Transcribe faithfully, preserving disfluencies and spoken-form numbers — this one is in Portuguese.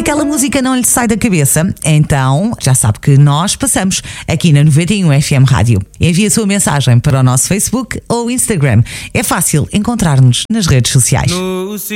aquela música não lhe sai da cabeça? Então já sabe que nós passamos aqui na noventa e um F M Rádio. Envie a sua mensagem para o nosso Facebook ou Instagram. É fácil encontrar-nos nas redes sociais.